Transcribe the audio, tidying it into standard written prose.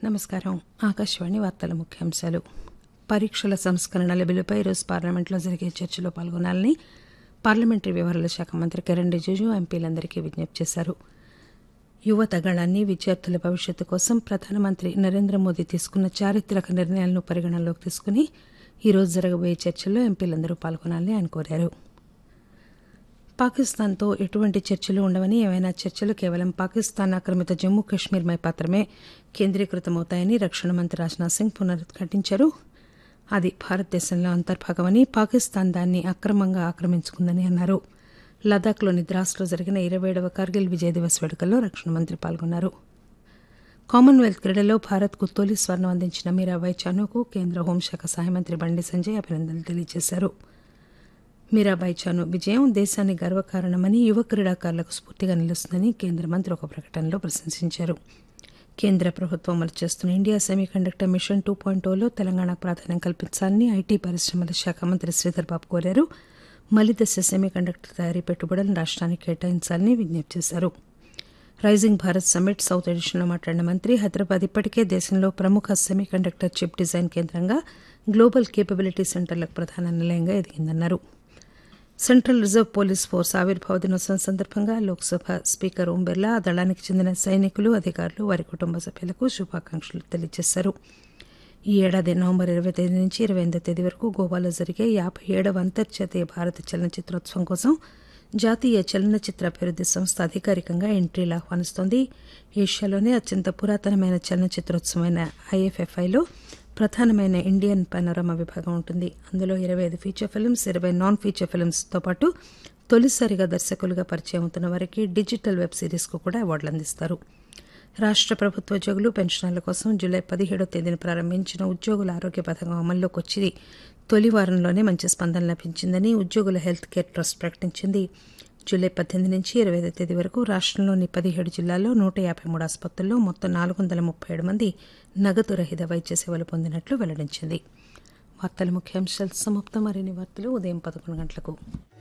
నమస్కారం. ఆకాశవాణి వార్తల ముఖ్యాంశాలు. పరీక్షల సంస్కరణల బిల్లుపై ఈరోజు పార్లమెంట్లో జరిగే చర్చలో పాల్గొనాలని పార్లమెంటరీ వ్యవహారాల శాఖ మంత్రి కిరణ్ రిజిజు ఎంపీలందరికీ విజ్ఞప్తి చేశారు. యువత గళాన్ని, విద్యార్థుల భవిష్యత్తు కోసం ప్రధానమంత్రి నరేంద్ర మోదీ తీసుకున్న చారిత్రక నిర్ణయాలను పరిగణనలోకి తీసుకుని ఈరోజు జరగబోయే చర్చల్లో ఎంపీలందరూ పాల్గొనాలని ఆయన కోరారు. పాకిస్తాన్తో ఎటువంటి చర్చలు ఉండవని, ఏవైనా చర్చలు కేవలం పాకిస్తాన్ ఆక్రమిత జమ్మూ కశ్మీర్పై మాత్రమే కేంద్రీకృతమవుతాయని రక్షణ మంత్రి రాజ్నాథ్ సింగ్ పునరుద్ఘాటించారు. అది భారతదేశంలో అంతర్భాగమని, పాకిస్తాన్ దాన్ని అక్రమంగా ఆక్రమించుకుందని అన్నారు. లదాఖ్లోని ద్రాస్లో జరిగిన 27వ కార్గిల్ విజయ్ దివస్ వేడుకల్లో రక్షణ మంత్రి పాల్గొన్నారు. కామన్వెల్త్ క్రీడల్లో భారత్కు తొలి స్వర్ణం అందించిన మీరాబాయి చానుకు కేంద్ర హోంశాఖ సహాయ మంత్రి బండి సంజయ్ అభినందనలు తెలియజేశారు. మీరాబాయి చాను విజయం దేశానికి గర్వకారణమని, యువ క్రీడాకారులకు స్ఫూర్తిగా నిలుస్తుందని కేంద్ర మంత్రి ఒక ప్రకటనలో ప్రశంసించారు. కేంద్ర ప్రభుత్వం అమలు చేస్తున్న ఇండియా సెమీకండక్టర్ మిషన్ 2.0లో తెలంగాణకు ప్రాధాన్యం కల్పించాలని ఐటీ పరిశ్రమల శాఖ మంత్రి శ్రీధర్ బాబు కోరారు. మలిదశ సెమీకండక్టర్ తయారీ పెట్టుబడులను రాష్ట్రానికి కేటాయించాలని విజ్ఞప్తి చేశారు. రైజింగ్ భారత్ సమ్మిట్ సౌత్ ఎడిషన్లో మాట్లాడిన మంత్రి, హైదరాబాద్ ఇప్పటికే దేశంలో ప్రముఖ సెమీకండక్టర్ చిప్ డిజైన్ కేంద్రంగా, గ్లోబల్ కేపబిలిటీ సెంటర్లకు ప్రధాన నిలయంగా ఎదిగిందన్నారు. సెంట్రల్ రిజర్వ్ పోలీస్ ఫోర్స్ ఆవిర్భావ దినోత్సవం సందర్భంగా లోక్సభ స్పీకర్ ఓం బిర్లా ఆ దళానికి చెందిన సైనికులు, అధికారులు, వారి కుటుంబ సభ్యులకు శుభాకాంక్షలు తెలియజేశారు. ఈ ఏడాది నవంబర్ 20 తేదీ నుంచి 28 తేదీ వరకు గోవాలో జరిగే 57వ అంతర్జాతీయ భారత చలనచిత్రోత్సవం కోసం జాతీయ చలనచిత్ర అభివృద్ది సంస్థ అధికారికంగా ఎంట్రీలు ఆహ్వానిస్తోంది. ఏషియాలోనే అత్యంత పురాతనమైన చలనచిత్రోత్సవమైన ఐఎఫ్ఎఫ్ఐలో ప్రధానమైన ఇండియన్ పనోరమా విభాగం ఉంటుంది. అందులో 25 ఫీచర్ ఫిల్మ్స్, 20 నాన్ ఫీచర్ ఫిల్మ్స్తో పాటు తొలిసారిగా దర్శకులుగా పరిచయం అవుతున్న వారికి డిజిటల్ వెబ్ సిరీస్కు కూడా అవార్డులు అందిస్తారు. రాష్ట్ర ప్రభుత్వ ఉద్యోగులు, పెన్షనర్ల కోసం జూలై 17వ తేదీన ప్రారంభించిన ఉద్యోగుల ఆరోగ్య పథకం అమల్లోకి వచ్చి తొలి వారంలోనే మంచి స్పందన లభించిందని ఉద్యోగుల హెల్త్ కేర్ ట్రస్ట్ ప్రకటించింది. జూలై 18 నుంచి 25 తేదీ వరకు రాష్ట్రంలోని 17 జిల్లాల్లో 153 ఆసుపత్రుల్లో మొత్తం 437 మంది నగదు రహిత వైద్య సేవలు పొందినట్లు వెల్లడించింది. వార్తల ముఖ్యాంశాలు సమాప్తం. మరిన్ని వార్తలు ఉదయం 11 గంటలకు.